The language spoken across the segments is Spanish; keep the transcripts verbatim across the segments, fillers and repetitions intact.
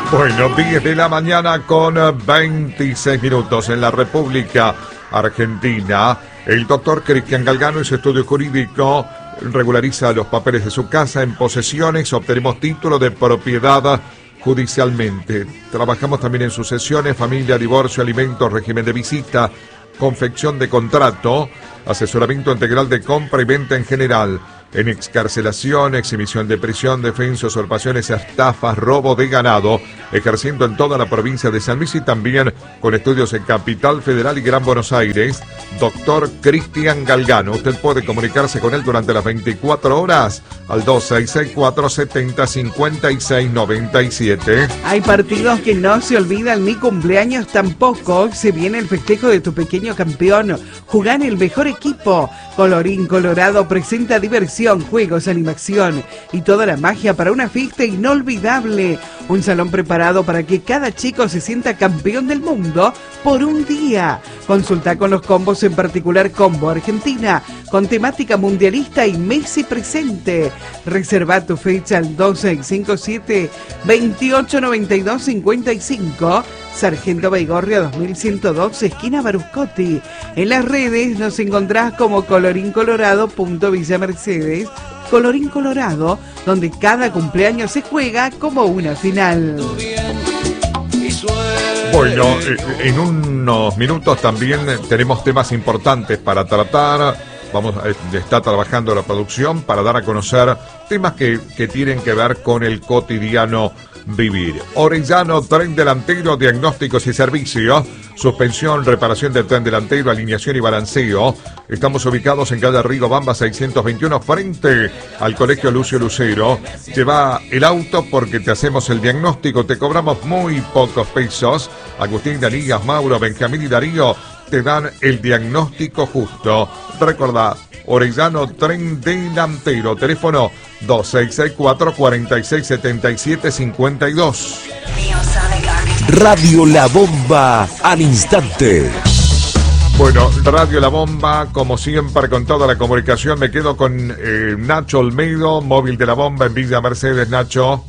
Bueno, diez de la mañana con veintiséis minutos en la República Argentina. El doctor Cristian Galgano y su estudio jurídico regulariza los papeles de su casa en posesiones. Obtenemos título de propiedad judicialmente. Trabajamos también en sucesiones, familia, divorcio, alimentos, régimen de visita, confección de contrato, asesoramiento integral de compra y venta en general, en excarcelación, exhibición de prisión, defensa, usurpaciones, estafas, robo de ganado, ejerciendo en toda la provincia de San Luis y también con estudios en Capital Federal y Gran Buenos Aires. Doctor Cristian Galgano. Usted puede comunicarse con él durante las veinticuatro horas al dos seis seis cuatro siete cero cinco seis nueve siete. Hay partidos que no se olvidan ni cumpleaños tampoco. Se viene el festejo de tu pequeño campeón. Jugá en el mejor equipo. Colorín Colorado presenta diversión, juegos, animación y toda la magia para una fiesta inolvidable. Un salón preparado para que cada chico se sienta campeón del mundo por un día. Consulta con los combos, en particular Combo Argentina, con temática mundialista y Messi presente. Reserva tu fecha al dos seis cinco siete, veintiocho noventa y dos cincuenta y cinco. Sargento Baigorria dos mil ciento doce, esquina Baruscotti. En las redes nos encontrás como Colorín Colorado punto Villa Mercedes. Colorín Colorado, donde cada cumpleaños se juega como una final. Bueno, en unos minutos también tenemos temas importantes para tratar. Vamos, está trabajando la producción para dar a conocer temas que, que tienen que ver con el cotidiano vivir. Orellano, tren delantero, diagnósticos y servicios, suspensión, reparación del tren delantero, alineación y balanceo. Estamos ubicados en calle Río Bamba seiscientos veintiuno, frente al Colegio Lucio Lucero. Lleva el auto porque te hacemos el diagnóstico, te cobramos muy pocos pesos. Agustín, Darías, Mauro, Benjamín y Darío te dan el diagnóstico justo. Recordá, Orellano, tren delantero, teléfono dos seis seis cuatro, cuatro seis siete siete cinco dos. Radio La Bomba, al instante. Bueno, Radio La Bomba, como siempre, con toda la comunicación. Me quedo con eh, Nacho Olmedo, móvil de La Bomba en Villa Mercedes. Nacho.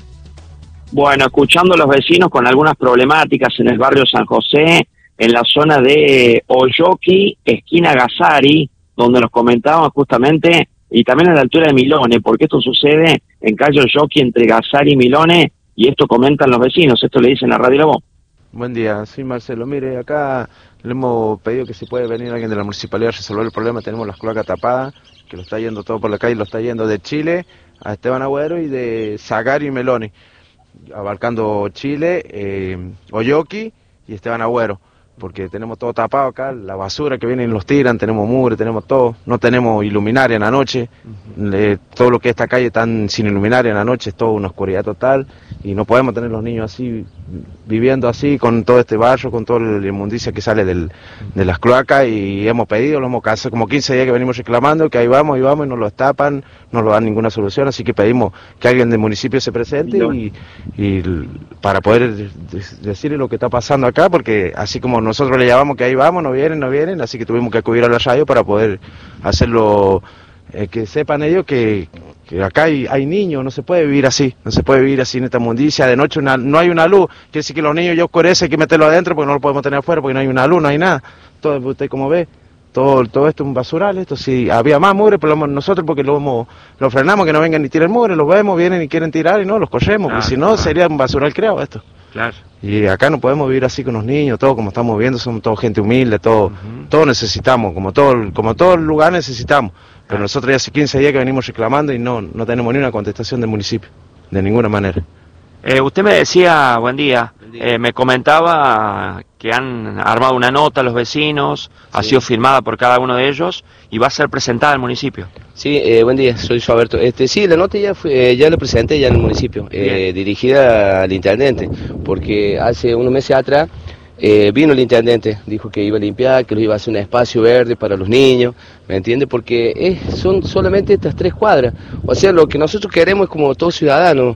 Bueno, escuchando a los vecinos con algunas problemáticas en el barrio San José, en la zona de Oyoqui, esquina Gazari, donde nos comentaban justamente, y también a la altura de Milone, porque esto sucede en calle Oyoqui entre Gazari y Milone, y esto comentan los vecinos, esto le dicen a Radio La Bomba. Buen día, sí, Marcelo. Mire, acá le hemos pedido que si puede venir alguien de la municipalidad a resolver el problema. Tenemos las cloacas tapadas, que lo está yendo todo por la calle, lo está yendo de Chile a Esteban Agüero y de Zagari y Meloni, abarcando Chile, eh, Oyoqui y Esteban Agüero, porque tenemos todo tapado acá, la basura que vienen los tiran, tenemos mugre, tenemos todo, no tenemos iluminaria en la noche, uh-huh. eh, todo lo que esta calle están sin iluminaria en la noche, es toda una oscuridad total, y no podemos tener los niños así, viviendo así, con todo este barro, con toda la inmundicia que sale del, de las cloacas, y hemos pedido, lo hemos hace como quince días que venimos reclamando, que ahí vamos, y vamos, y nos lo tapan, no nos dan ninguna solución, así que pedimos que alguien del municipio se presente, y, y para poder decirle lo que está pasando acá, porque así como nosotros le llamamos que ahí vamos, no vienen, no vienen, así que tuvimos que acudir a la radio para poder hacerlo, eh, que sepan ellos que, que acá hay, hay niños, no se puede vivir así, no se puede vivir así en esta mundicia, de noche una, no hay una luz, quiere decir que los niños ya oscurecen, hay que meterlos adentro porque no lo podemos tener afuera, porque no hay una luz, no hay nada, todo usted como ve, todo, todo esto es un basural, esto sí, había más mugre, pero nosotros porque lo, hemos, lo frenamos, que no vengan ni tiren mugre, los vemos, vienen y quieren tirar y no, los corremos, porque si no sería un basural creado esto. Claro. Y acá no podemos vivir así con los niños, todos como estamos viendo, somos todos gente humilde, todo, uh-huh. todo necesitamos, como todo, como todo lugar necesitamos. Pero ah. nosotros ya hace quince días que venimos reclamando y no, no tenemos ni una contestación del municipio, de ninguna manera. Eh, usted me decía, buen día, buen día. Eh, me comentaba que han armado una nota los vecinos, sí. ha sido firmada por cada uno de ellos y va a ser presentada al municipio. Sí, eh, buen día, soy Roberto. Este, sí, la nota ya fue, eh, ya la presenté ya en el municipio, eh, dirigida al intendente, porque hace unos meses atrás eh, vino el intendente, dijo que iba a limpiar, que lo iba a hacer un espacio verde para los niños, ¿me entiende? Porque es, son solamente estas tres cuadras, o sea, lo que nosotros queremos es como todo ciudadano,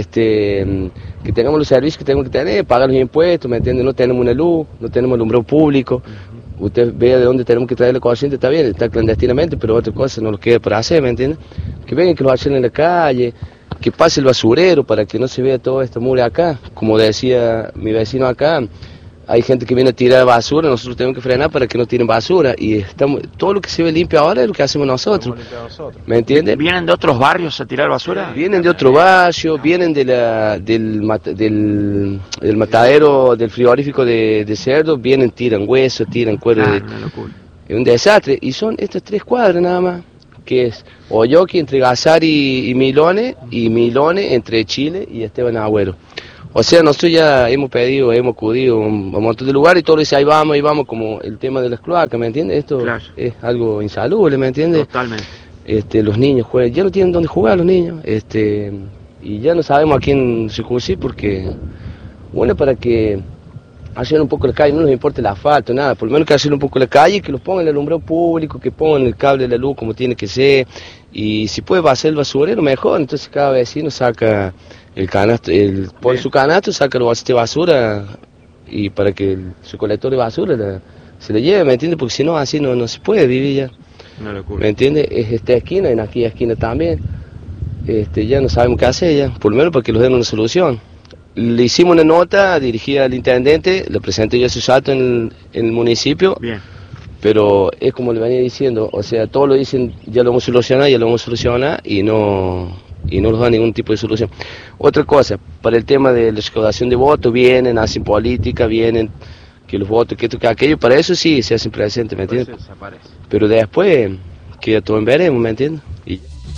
este, que tengamos los servicios que tenemos que tener, pagar los impuestos, ¿me entiende? No tenemos una luz, no tenemos alumbrado público. Usted vea de dónde tenemos que traer la corriente, está bien, está clandestinamente, pero otra cosa no lo queda por hacer, ¿me entiende? Que vengan, que los hagan en la calle, que pase el basurero para que no se vea todo esto mugre acá. Como decía mi vecino acá, hay gente que viene a tirar basura, nosotros tenemos que frenar para que no tiren basura. Y estamos, todo lo que se ve limpio ahora es lo que hacemos nosotros. ¿Me entiendes? ¿Vienen de otros barrios a tirar basura? Vienen de otro barrio, vienen de la, del, del, del matadero, del frigorífico de, de cerdo, vienen, tiran huesos, tiran cuero. Ah, de, una locura. Es un desastre. Y son estas tres cuadras nada más, que es Oyoki entre Gazari y Milone, y Milone entre Chile y Esteban Agüero. O sea, nosotros ya hemos pedido, hemos acudido a un, a un montón de lugares y todos dicen, ahí vamos, ahí vamos, como el tema de las cloacas, ¿me entiendes? Esto Claro. es algo insalubre, ¿me entiendes? Totalmente. Este, los niños juegan, ya no tienen dónde jugar los niños, este, y ya no sabemos a quién recurrir porque, bueno, para que hagan un poco la calle, no nos importa el asfalto, nada, por lo menos que hagan un poco la calle, que los pongan el alumbrado público, que pongan el cable de la luz como tiene que ser, y si puede pasar el basurero, mejor, entonces cada vecino saca el canasto, el, pone su canasto, saca el bote de basura, y para que el, su colector de basura la, se le lleve, ¿me entiendes? Porque si no, así no, no se puede vivir ya. Una locura. ¿Me entiendes? Es esta esquina, en aquella esquina también. Este, ya no sabemos qué hacer ya, por lo menos para que nos den una solución. Le hicimos una nota dirigida al intendente, le presenté yo ese salto en el, en el municipio. Bien. Pero es como le venía diciendo, o sea, todos lo dicen, ya lo vamos a solucionar, ya lo vamos a solucionar, y no, y no nos dan ningún tipo de solución. Otra cosa, para el tema de la recaudación de votos, vienen, hacen política, vienen, que los votos, que esto, que aquello, para eso sí se hacen presentes, ¿me entiendes? Pero después queda todo en veremos, ¿me entiendes? Y...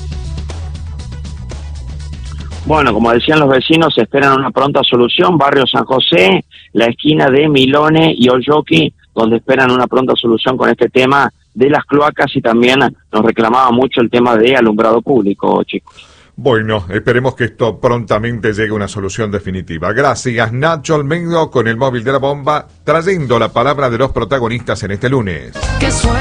Bueno, como decían los vecinos, esperan una pronta solución. Barrio San José, la esquina de Milone y Oyoki, donde esperan una pronta solución con este tema de las cloacas, y también nos reclamaba mucho el tema de alumbrado público, chicos. Bueno, esperemos que esto prontamente llegue a una solución definitiva. Gracias, Nacho Almeida, con el móvil de la bomba, trayendo la palabra de los protagonistas en este lunes. Que suena